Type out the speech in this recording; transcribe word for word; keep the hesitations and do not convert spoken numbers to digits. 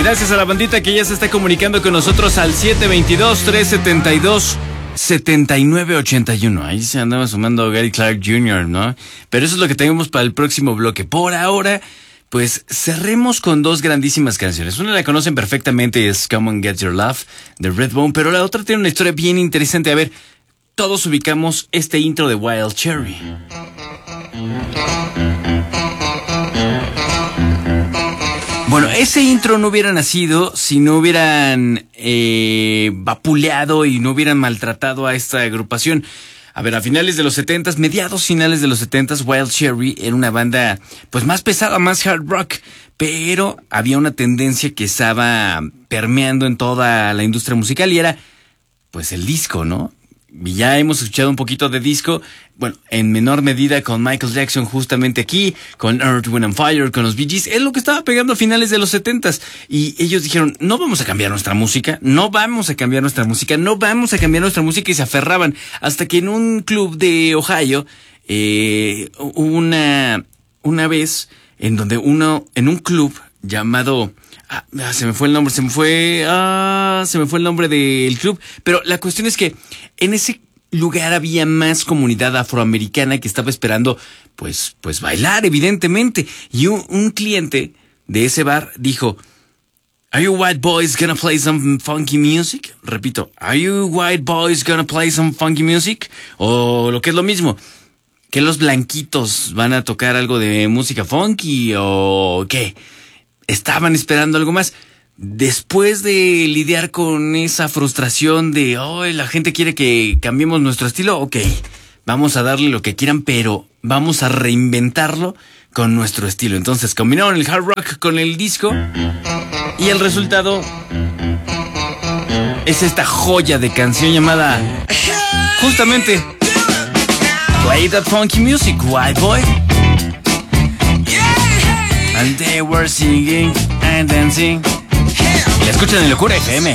Gracias a la bandita que ya se está comunicando con nosotros al siete veintidós, trescientos setenta y dos, setenta y nueve ochenta y uno. Ahí se andaba sumando Gary Clark junior, ¿no? Pero eso es lo que tenemos para el próximo bloque. Por ahora, pues cerremos con dos grandísimas canciones. Una la conocen perfectamente, es Come on Get Your Love, de Redbone, pero la otra tiene una historia bien interesante. A ver, todos ubicamos este intro de Wild Cherry. Bueno, ese intro no hubiera nacido si no hubieran eh, vapuleado y no hubieran maltratado a esta agrupación. A ver, a finales de los setentas, mediados finales de los setentas, Wild Cherry era una banda pues más pesada, más hard rock, pero había una tendencia que estaba permeando en toda la industria musical y era pues el disco, ¿no? Y ya hemos escuchado un poquito de disco, bueno, en menor medida con Michael Jackson justamente aquí, con Earth, Wind and Fire, con los Bee Gees, es lo que estaba pegando a finales de los setentas. Y ellos dijeron, no vamos a cambiar nuestra música, no vamos a cambiar nuestra música, no vamos a cambiar nuestra música, y se aferraban hasta que en un club de Ohio, eh, una, una vez, en donde uno, en un club llamado... Ah, se me fue el nombre, se me fue, ah, se me fue el nombre del club, pero la cuestión es que en ese lugar había más comunidad afroamericana que estaba esperando, pues, pues bailar, evidentemente, y un, un cliente de ese bar dijo, "Are you white boys gonna play some funky music?" Repito, "Are you white boys gonna play some funky music?" O lo que es lo mismo, ¿que los blanquitos van a tocar algo de música funky o qué? Estaban esperando algo más. Después de lidiar con esa frustración de, oh, la gente quiere que cambiemos nuestro estilo, ok, vamos a darle lo que quieran, pero vamos a reinventarlo con nuestro estilo. Entonces combinaron el hard rock con el disco y el resultado es esta joya de canción llamada justamente Play That Funky Music, White Boy. And they were singing and dancing. La escuchan en Locura F M.